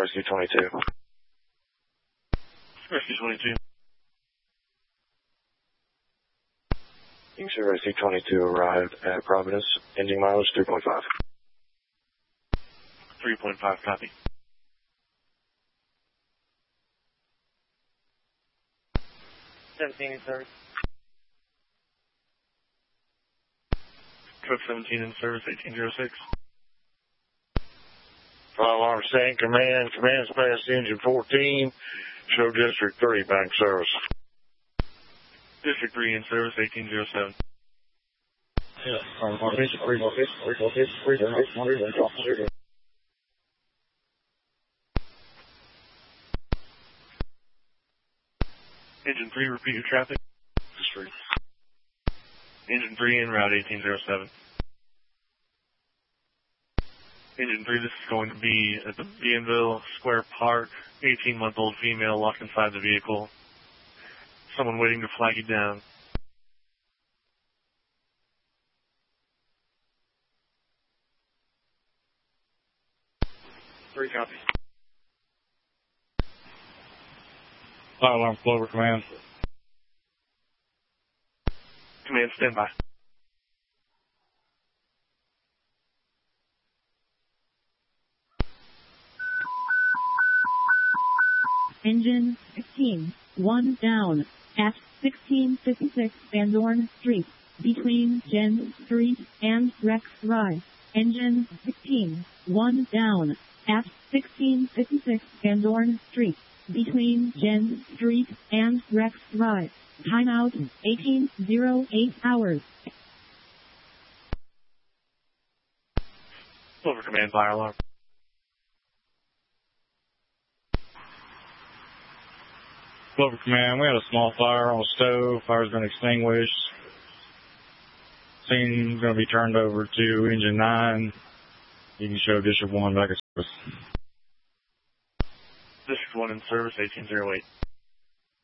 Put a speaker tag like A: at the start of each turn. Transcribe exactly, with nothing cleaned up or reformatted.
A: Rescue twenty-two.
B: Rescue twenty-two.
A: You can see Rescue twenty-two arrived at Providence, engine mileage three point five.
B: three point five, copy.
C: seventeen in service.
B: Truck seventeen in service, eighteen oh six.
D: Five alarm stand command, command's past engine fourteen, show district three, bank service.
B: District three in service, eighteen oh seven. Engine three, repeat your traffic.
D: District.
B: Engine three en route, eighteen oh seven. Engine three, this is going to be at the Bienville Square Park. eighteen-month-old female locked inside the vehicle. Someone waiting to flag you down.
C: Three copy.
D: Five alarm Clover command.
B: Command, stand by.
E: Engine sixteen, one down, at sixteen fifty-six Van Dorn Street, between Gen Street and Rex Drive. Engine sixteen, one down, at sixteen fifty-six Van Dorn Street, between Gen Street and Rex Drive. Timeout, eighteen oh eight hours.
B: Clover command, fire alarm.
D: Clover command, we had a small fire on a stove. Fire's been extinguished. Scene going to be turned over to engine nine. You can show district one back at service.
B: District one in service, eighteen oh eight.